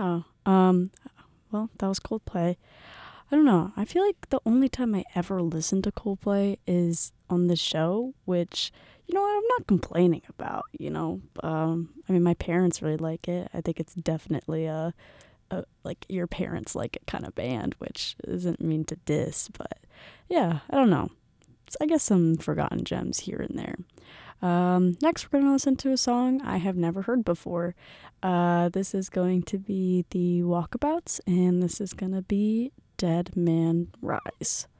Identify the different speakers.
Speaker 1: Yeah. Well, that was Coldplay. I don't know. I feel like the only time I ever listen to Coldplay is on the show, which, I'm not complaining about, I mean, my parents really like it. I think it's definitely like your parents like it kind of band, which isn't mean to diss, but yeah, I don't know. I guess some forgotten gems here and there. Next, we're going to listen to a song I have never heard before. This is going to be the Walkabouts, and this is going to be Dead Man Rise.